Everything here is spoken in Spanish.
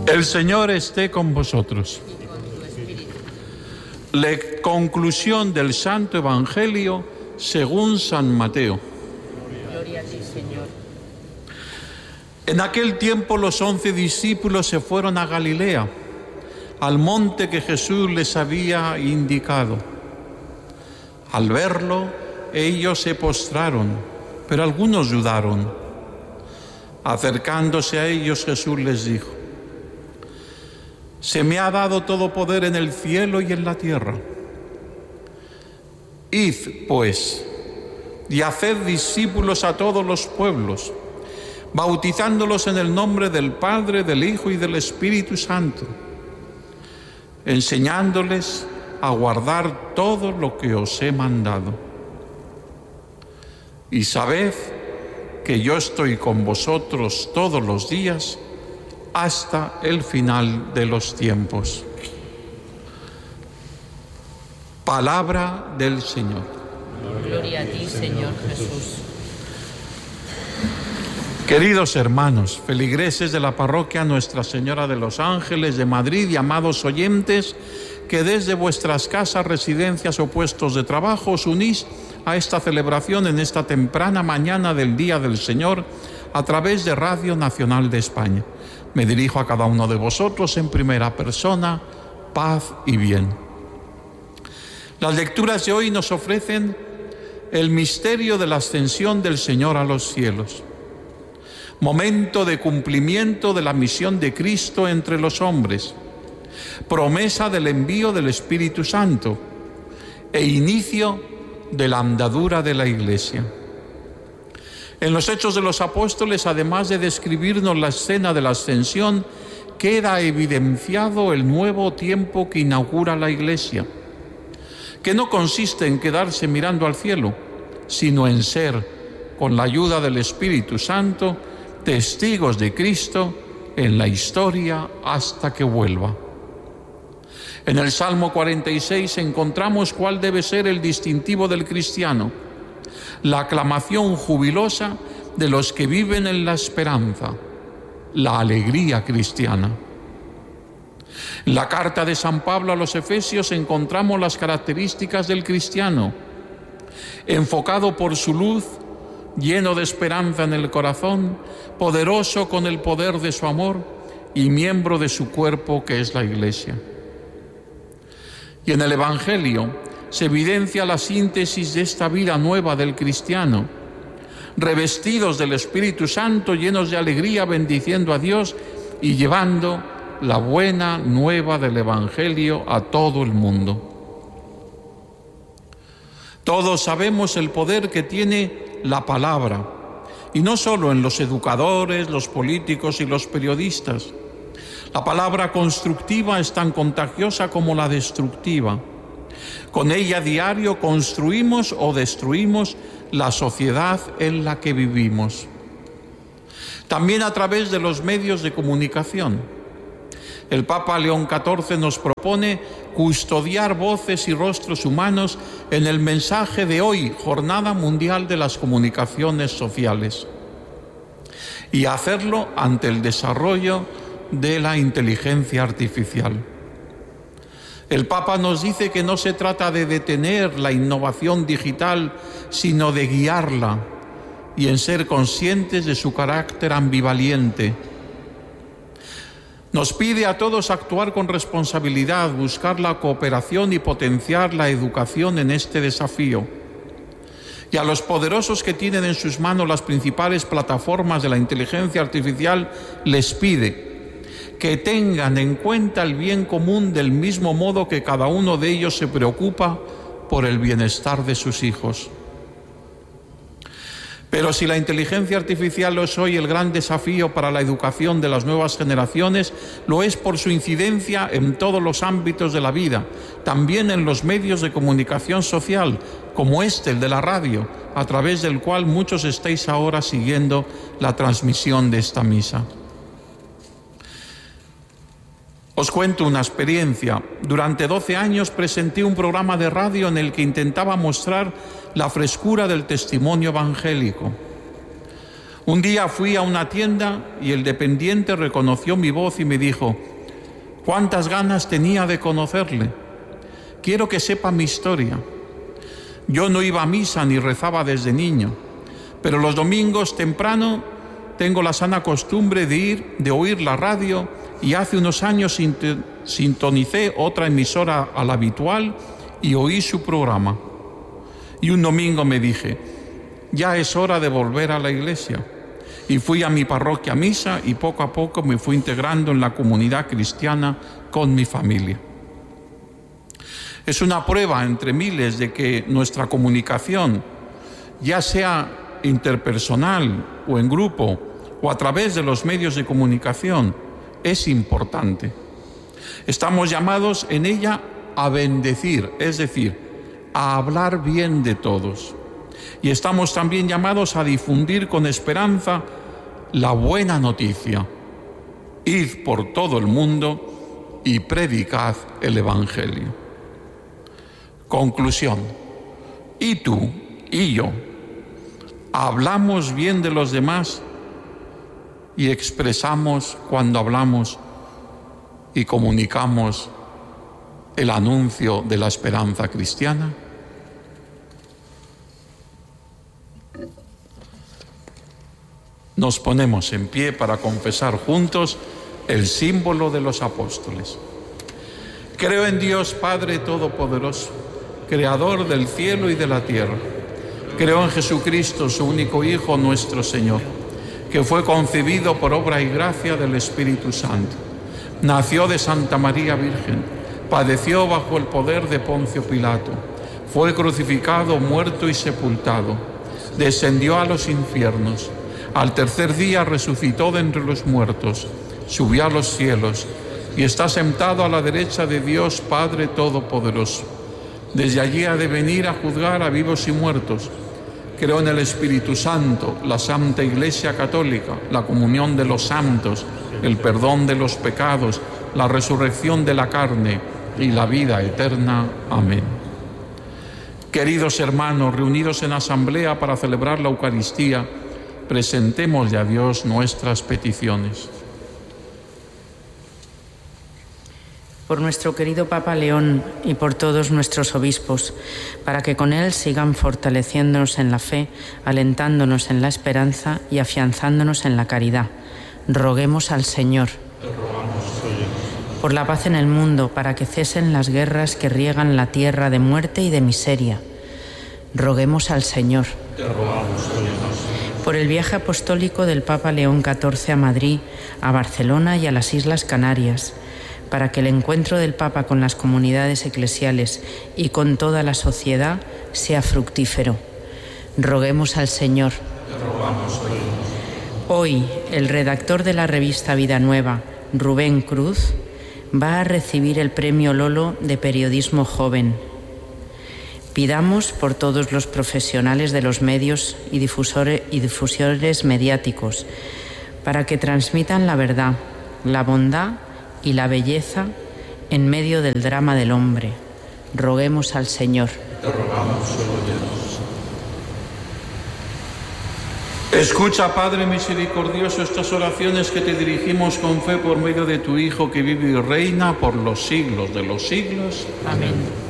El Señor esté con vosotros. La conclusión del Santo Evangelio según San Mateo. Gloria a ti, Señor. En aquel tiempo los 11 discípulos se fueron a Galilea, al monte que Jesús les había indicado. Al verlo, ellos se postraron, pero algunos dudaron. Acercándose a ellos, Jesús les dijo: se me ha dado todo poder en el cielo y en la tierra. Id, pues, y haced discípulos a todos los pueblos, bautizándolos en el nombre del Padre, del Hijo y del Espíritu Santo, enseñándoles a guardar todo lo que os he mandado. Y sabed que yo estoy con vosotros todos los días hasta el final de los tiempos. Palabra del Señor. Gloria a ti, Señor Jesús. Queridos hermanos, feligreses de la parroquia Nuestra Señora de los Ángeles de Madrid y amados oyentes que desde vuestras casas, residencias o puestos de trabajo os unís a esta celebración en esta temprana mañana del Día del Señor a través de Radio Nacional de España. Me dirijo a cada uno de vosotros en primera persona, paz y bien. Las lecturas de hoy nos ofrecen el misterio de la ascensión del Señor a los cielos, momento de cumplimiento de la misión de Cristo entre los hombres, promesa del envío del Espíritu Santo e inicio de la andadura de la Iglesia. En los Hechos de los Apóstoles, además de describirnos la escena de la ascensión, queda evidenciado el nuevo tiempo que inaugura la Iglesia, que no consiste en quedarse mirando al cielo, sino en ser, con la ayuda del Espíritu Santo, testigos de Cristo en la historia hasta que vuelva. En el Salmo 46 encontramos cuál debe ser el distintivo del cristiano: la aclamación jubilosa de los que viven en la esperanza, la alegría cristiana. En la carta de San Pablo a los Efesios encontramos las características del cristiano: enfocado por su luz, lleno de esperanza en el corazón, poderoso con el poder de su amor y miembro de su cuerpo que es la Iglesia. Y en el Evangelio se evidencia la síntesis de esta vida nueva del cristiano, revestidos del Espíritu Santo, llenos de alegría, bendiciendo a Dios y llevando la buena nueva del Evangelio a todo el mundo. Todos sabemos el poder que tiene la palabra, y no solo en los educadores, los políticos y los periodistas. La palabra constructiva es tan contagiosa como la destructiva. Con ella diario construimos o destruimos la sociedad en la que vivimos. También a través de los medios de comunicación. El Papa León XIV nos propone custodiar voces y rostros humanos en el mensaje de hoy, Jornada Mundial de las Comunicaciones Sociales, y hacerlo ante el desarrollo de la inteligencia artificial. El Papa nos dice que no se trata de detener la innovación digital, sino de guiarla y en ser conscientes de su carácter ambivalente. Nos pide a todos actuar con responsabilidad, buscar la cooperación y potenciar la educación en este desafío. Y a los poderosos que tienen en sus manos las principales plataformas de la inteligencia artificial, les pide que tengan en cuenta el bien común del mismo modo que cada uno de ellos se preocupa por el bienestar de sus hijos. Pero si la inteligencia artificial es hoy el gran desafío para la educación de las nuevas generaciones, lo es por su incidencia en todos los ámbitos de la vida, también en los medios de comunicación social, como el de la radio, a través del cual muchos estáis ahora siguiendo la transmisión de esta misa. Os cuento una experiencia. Durante 12 años presenté un programa de radio en el que intentaba mostrar la frescura del testimonio evangélico. Un día fui a una tienda y el dependiente reconoció mi voz y me dijo: «¿Cuántas ganas tenía de conocerle? Quiero que sepa mi historia. Yo no iba a misa ni rezaba desde niño, pero los domingos temprano tengo la sana costumbre de oír la radio y hace unos años sintonicé otra emisora a la habitual y oí su programa. Y un domingo me dije: ya es hora de volver a la iglesia». Y fui a mi parroquia a misa y poco a poco me fui integrando en la comunidad cristiana con mi familia. Es una prueba entre miles de que nuestra comunicación, ya sea interpersonal o en grupo o a través de los medios de comunicación, es importante. Estamos llamados en ella a bendecir, es decir, a hablar bien de todos. Y estamos también llamados a difundir con esperanza la buena noticia. Id por todo el mundo y predicad el Evangelio. Conclusión. Y tú y yo hablamos bien de los demás y expresamos cuando hablamos y comunicamos el anuncio de la esperanza cristiana. Nos ponemos en pie para confesar juntos el símbolo de los apóstoles. Creo en Dios Padre Todopoderoso, Creador del cielo y de la tierra. Creo en Jesucristo, su único Hijo, nuestro Señor, que fue concebido por obra y gracia del Espíritu Santo. Nació de Santa María Virgen, padeció bajo el poder de Poncio Pilato, fue crucificado, muerto y sepultado, descendió a los infiernos. Al tercer día resucitó de entre los muertos, subió a los cielos y está sentado a la derecha de Dios Padre Todopoderoso. Desde allí ha de venir a juzgar a vivos y muertos. Creo en el Espíritu Santo, la Santa Iglesia Católica, la comunión de los santos, el perdón de los pecados, la resurrección de la carne y la vida eterna. Amén. Queridos hermanos, reunidos en asamblea para celebrar la Eucaristía, presentémosle a Dios nuestras peticiones. Por nuestro querido Papa León y por todos nuestros obispos, para que con él sigan fortaleciéndonos en la fe, alentándonos en la esperanza y afianzándonos en la caridad. Roguemos al Señor. Por la paz en el mundo, para que cesen las guerras que riegan la tierra de muerte y de miseria. Roguemos al Señor. Por el viaje apostólico del Papa León XIV a Madrid, a Barcelona y a las Islas Canarias, para que el encuentro del Papa con las comunidades eclesiales y con toda la sociedad sea fructífero. Roguemos al Señor. Hoy, el redactor de la revista Vida Nueva, Rubén Cruz, va a recibir el Premio Lolo de Periodismo Joven. Pidamos por todos los profesionales de los medios y difusores mediáticos, para que transmitan la verdad, la bondad y la belleza en medio del drama del hombre. Roguemos al Señor. Te rogamos, óyenos. Escucha, Padre misericordioso, estas oraciones que te dirigimos con fe por medio de tu Hijo, que vive y reina por los siglos de los siglos. Amén.